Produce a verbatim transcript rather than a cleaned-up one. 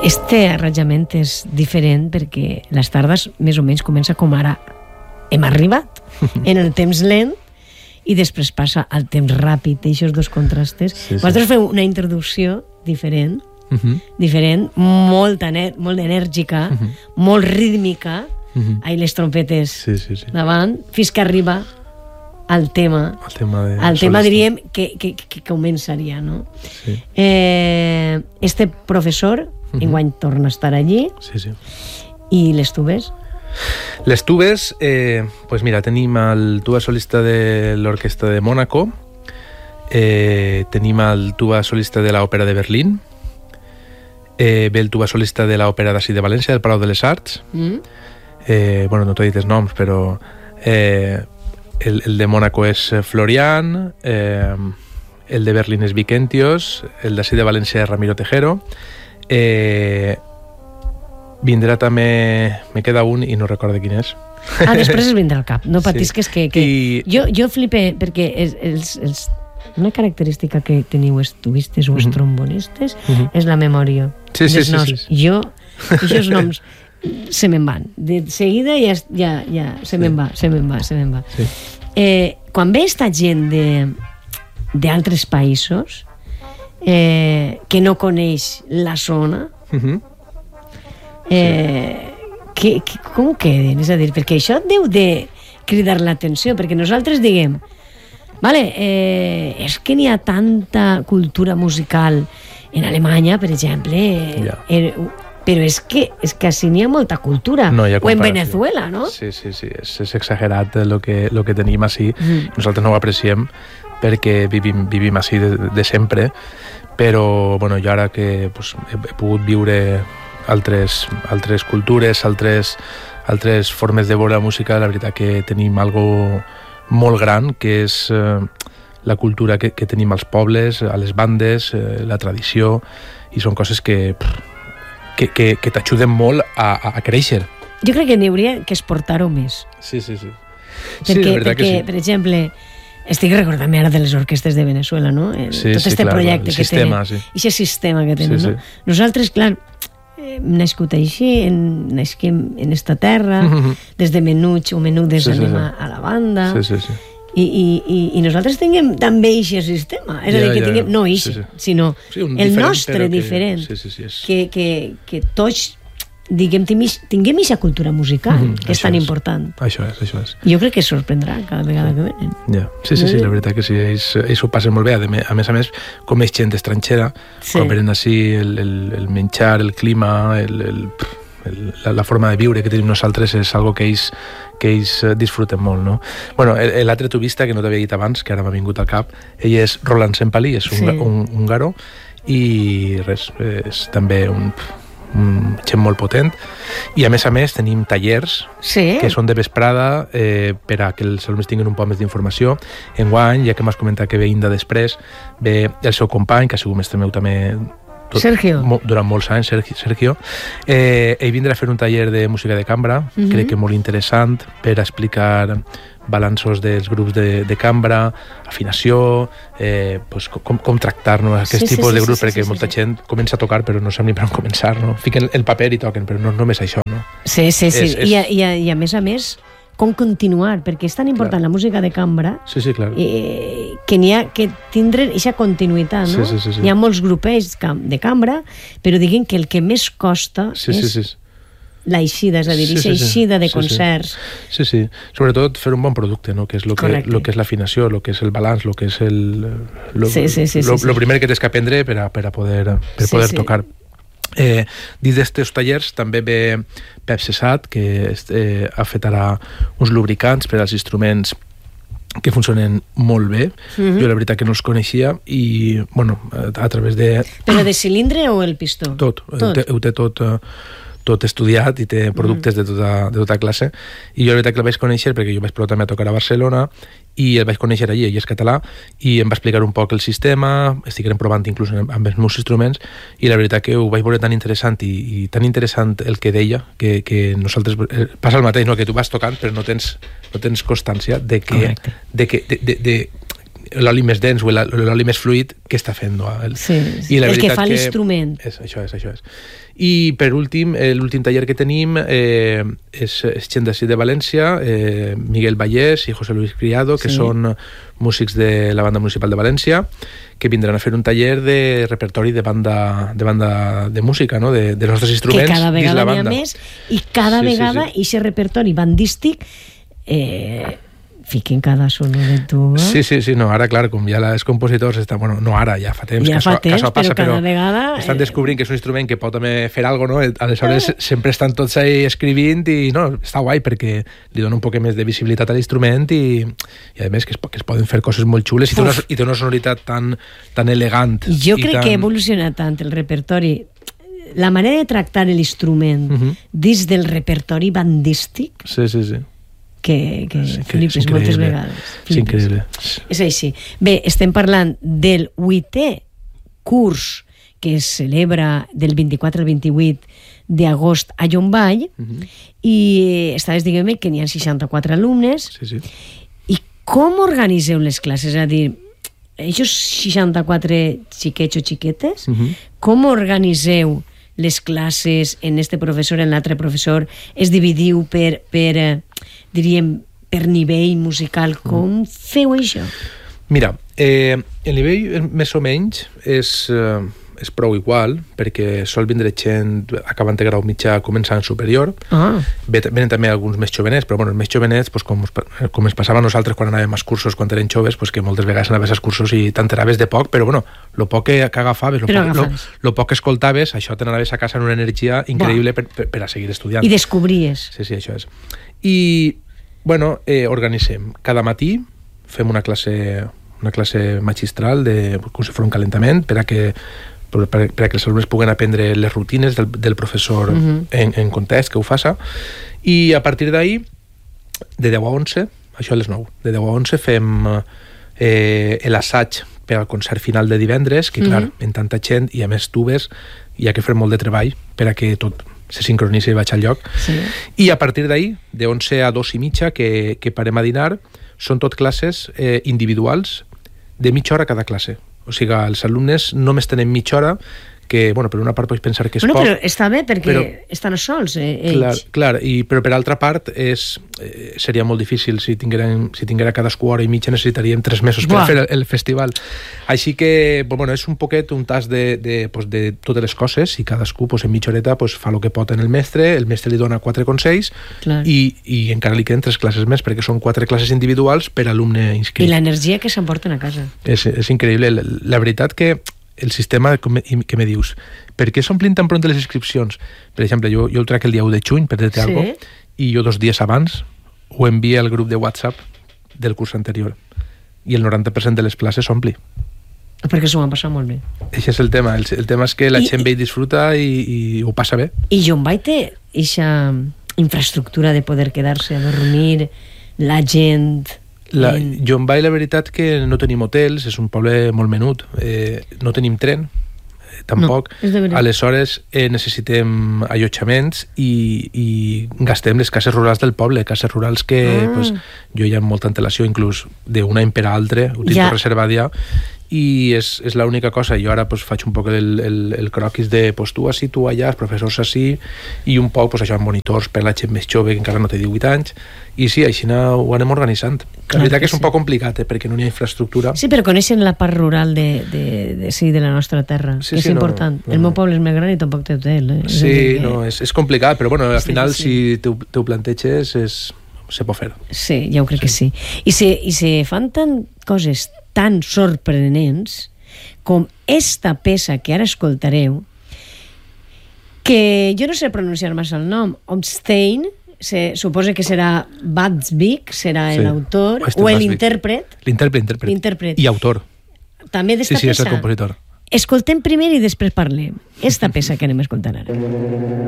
Este arranjament és diferent perquè les tardes més o menys comença com ara. Hem arribat en el temps lent i després passa al temps ràpid, aquests dos contrastes. Sí, sí. Vosaltres feu una introducció diferent, uh-huh. diferent, molt, ener molt enèrgica, uh-huh. molt rítmica, uh-huh. ahí les trompetes sí, sí, sí. davant, fins que arriba al tema, el tema, de al tema diríem, que, que, que començaria, no? Sí. Eh, este professor, uh-huh. enguany torna a estar allí, sí, sí. i les tubes? Les tubes, eh, pues mira, tenim el tuba solista de l'Orquestra de Mònaco, eh, tenim el tuba solista de l'Òpera de Berlín, eh, ve el tuba solista de l'Òpera d'ací de València, del Palau de les Arts, mm. eh, bueno, no t'ho he dit els noms, però eh, el, el de Mònaco és Florian, eh, el de Berlín és Vicentios, el d'ací de València és Ramiro Tejero, eh, vindrà també, me queda un i no recordo quin és. Ah, després es vindrà al cap, no patisques sí. que... que... I... Jo, jo flipé perquè els, els, els... una característica que teniu els tubistes o els uh-huh. trombonistes uh-huh. és la memòria. Sí, sí, sí, sí, sí. Jo, aquests noms se me'n van. De seguida ja, ja, ja se sí. me'n va, se me'n va, se me'n va. Sí. Eh, quan ve esta gent d'altres països eh, que no coneix la zona... Uh-huh. Eh, que, que, com queden? És a dir, perquè això deu de cridar l'atenció, perquè nosaltres diguem vale, eh, és que n'hi ha tanta cultura musical en Alemanya, per exemple, yeah. eh, però és que, és que així n'hi ha molta cultura, no, o en Venezuela, no? Sí, sí, sí, és, és exagerat el que, lo que tenim així, mm. nosaltres no ho apreciem perquè vivim, vivim així de, de sempre, però bueno, jo ara que pues, he, he pogut viure altres, altres cultures, altres, altres formes de veure la música, la veritat que tenim algo molt gran, que és eh, la cultura que, que tenim als pobles, a les bandes, eh, la tradició, i són coses que, que, que, que t'ajuden molt a, a créixer. Jo crec que n'hi hauria que exportar-ho més. Sí, sí, sí. Perquè, sí, la veritat perquè que sí. per exemple, estic recordant ara de les orquestes de Venezuela, no? El, sí, tot sí, este clar, projecte que sistema, tenen, sí. aquest sistema que tenen, sí, no? sí. Nosaltres, clar, hem nascut així, en, nasquem en esta terra, mm-hmm. des de menuts o menudes sí, sí, anem sí. a la banda, sí, sí, sí. I, i, i, i nosaltres tinguem també aquest sistema, és a dir, que ja, tinguem, no aquest, sí, sí. sinó sí, el diferent, nostre que, diferent, sí, sí, sí, és... que, que, que tots diguem, tinguem aquesta cultura musical, mm-hmm, que és tan és. important. Això és, això és. Jo crec que sorprendrà cada vegada que venen. Ja. Sí, sí, sí, la veritat que sí, ells, ells ho passen molt bé. A més a més, com és gent estrangera, sí. quan venen així, el, el, el menjar, el clima, el, el, el, la, la forma de viure que tenim nosaltres és algo que ells, que ells disfruten molt, no? Bueno, l'altre tubista, que no t'havia dit abans, que ara m'ha vingut al cap, ell és Roland Sempali, és un, sí. un, un húngaro, i res, és també un... un gent molt potent, i a més a més tenim tallers sí. que són de vesprada eh, per a que els alumnes tinguin un poc més d'informació. Enguany, ja que m'has comentat que ve Inda després, ve el seu company, que ha sigut mestre meu també tot, Sergio. Mo, durant molts anys, Sergio, eh, ell vindrà a fer un taller de música de cambra, mm-hmm. crec que molt interessant, per a explicar balanços dels grups de, de cambra, afinació, eh, pues, com, com tractar no, aquest sí, tipus sí, de grups, sí, sí, perquè sí, molta sí. gent comença a tocar però no sap ni per on començar, no? Fiquen el paper i toquen, però no només això, no? Sí, sí, sí, és, és... I, a, i, a, i a més a més, com continuar, perquè és tan important clar. La música de cambra sí, sí, clar. eh, que n'hi ha que tindre aquesta continuïtat, no? Sí, sí, sí, sí. Hi ha molts grupells de cambra, però diguem que el que més costa sí, és... Sí, sí. l'eixida, és a dir, sí, sí, sí, eixida de sí, concerts. Sí, sí, sobretot fer un bon producte, no? Que és el que, lo que és l'afinació, el que és el balanç, el que és el... Lo, sí, sí, sí, lo, sí, sí. lo primer que tens que aprendre per a, per a poder, per sí, poder sí. tocar. Eh, dins d'aquests tallers també ve Pep Cessat, que eh, ha fet ara uns lubricants per als instruments que funcionen molt bé. Mm-hmm. Jo la veritat que no els coneixia i, bueno, a, a través de... Però de cilindre o el pistó? Tot, tot. Ho té, ho té tot... Eh, tot estudiat i té productes mm. de, tota, de tota classe, i jo la veritat que el vaig conèixer perquè jo vaig provar també a tocar a Barcelona i el vaig conèixer allí, ell és català, i em va explicar un poc el sistema, estiguem provant inclús amb els meus instruments, i la veritat que ho vaig veure tan interessant i, i tan interessant el que deia, que, que nosaltres eh, passa el mateix, no? Que tu vas tocant però no tens, no tens constància de que, de que de, de, de, l'oli més dens o l'oli més fluid que està fent. No? El, sí, sí. el que fa que l'instrument. És, això és, això és. I per últim, l'últim taller que tenim eh, és, és gent d'ací de València, eh, Miguel Vallès i José Luis Criado, que sí. són músics de la Banda Municipal de València, que vindran a fer un taller de repertori de banda de, banda de música, no? de, de nostres instruments que cada dins la vegada banda. N'hi ha més, i cada sí, vegada sí, sí. ixe repertori bandístic eh, fiquen cada sonor de tu. Eh? Sí, sí, sí, no, ara, clar, com ja els compositors estan, bueno, no ara, ja fa temps, ja que, fa això, temps que això passa, però, però vegada, estan descobrint que és un instrument que pot també fer alguna cosa, no? Aleshores, eh. sempre estan tots ahí escrivint i, no, està guai perquè li dona un poc més de visibilitat a l'instrument i, i a més que es, que es poden fer coses molt xules i té una, i té una sonoritat tan, tan elegant. Jo crec tan... que evoluciona tant el repertori, la manera de tractar l'instrument uh-huh. dins del repertori bandístic. Sí, sí, sí. que, que sí, flipes que moltes vegades. És increïble. És així. Bé, estem parlant del vuitè curs que es celebra del vint-i-quatre al vint-i-vuit d'agost a Llombai uh-huh. i estaves dient que n'hi ha seixanta-quatre alumnes. Sí, sí. I com organiseu les classes? És a dir, aquests seixanta-quatre xiquets o xiquetes, uh-huh. com organiseu les classes en este professor, en l'altre professor? Es dividiu per, per diríem, per nivell musical? Com mm. feu això? Mira, eh, el nivell més o menys és, eh, és prou igual, perquè sol vindre gent acabant de grau mitjà començant superior. Ah. Venen també alguns més jovenets, però bueno, els més jovenets, pues, com, com ens passava a nosaltres quan anàvem als cursos quan eren joves, pues, que moltes vegades anaves als cursos i t'enteraves de poc, però bueno, lo poc que, que agafaves, lo poc, lo, lo poc que escoltaves, això te n'anaves a casa en una energia increïble per, per, per a seguir estudiant. I descobries. Sí, sí, això és. I, bueno, eh, organitzem. Cada matí fem una classe, una classe magistral, de, com si fos un calentament, per a que per, per, per a que els alumnes puguen aprendre les rutines del, del professor uh-huh. en, en context, que ho faça. I a partir d'ahir, de deu a onze, això a les nou, de deu a onze fem eh, l'assaig per al concert final de divendres, que clar, uh-huh. en tanta gent, i a més tu ves, hi ha que fer molt de treball per a que tot se sincronitza i vaig al lloc. Sí. I a partir d'ahir, de onze a dos i mitja, que, que parem a dinar, són tot classes eh, individuals de mitja hora cada classe. O sigui, els alumnes només tenen mitja hora, que, bueno, per una part pots pensar que és bueno, poc. Però està bé, perquè però, estan sols, eh, ells. Clar, clar, i, però per altra part és, eh, seria molt difícil. Si tingueren, si tinguera cadascú hora i mitja necessitaríem tres mesos Buah. per fer el, el festival. Així que, bueno, és un poquet un tas de, de, pues, de totes les coses, i cadascú pues, en mitja horeta pues, fa el que pot en el mestre, el mestre li dona quatre consells i, i encara li queden tres classes més, perquè són quatre classes individuals per alumne inscrit. I l'energia que s'emporten a casa. És, és increïble. La, la veritat que el sistema que me dius, per què s'omplin tan pront les inscripcions? Per exemple, jo, jo el trac el dia u de juny, per dir-te sí. alguna cosa, i jo dos dies abans ho envia al grup de WhatsApp del curs anterior. I el noranta per cent de les places s'ompli. Perquè s'ho van passar molt bé. Això és el tema. El, el tema és que la I, gent ve i disfruta i, i ho passa bé. I Llombai té aquesta infraestructura de poder quedar-se a dormir, la gent... La, Llombai, la veritat que no tenim hotels, és un poble molt menut, eh, no tenim tren, eh, tampoc. No, aleshores eh, necessitem allotjaments i, i gastem les cases rurals del poble, cases rurals que ah. pues, jo hi ha molta antelació, inclús d'un any per a altre, ho tinc ja. reservat ja, i és, és l'única cosa. Jo ara pues, faig un poc el, el, el croquis de pues, tu així, tu allà, els professors així, i un poc pues, això, amb monitors per la gent més jove que encara no té divuit anys, i sí, així ho anem organitzant. La veritat que és un sí. poc complicat, eh, perquè no hi ha infraestructura. Sí, però coneixen la part rural de, de, de, sí, de la nostra terra, sí, que és sí, important. No, no, el meu poble és més gran i tampoc té hotel. Eh? Sí, que... no, és, és complicat, però bueno, al final sí. si t'ho, t'ho planteges és, se pot fer. Sí, ja ho crec sí. que sí. I se, i se fan tant coses tan sorprenents com esta peça que ara escoltareu, que jo no sé pronunciar massa el nom, Obstein, se suposa que serà Batsvik, serà sí. l'autor, o l'intèrpret. L'intèrpret, l'intèrpret. I autor. També d'esta sí, sí, peça. Sí, és el compositor. Escoltem primer i després parlem. Esta peça que anem a escoltar ara.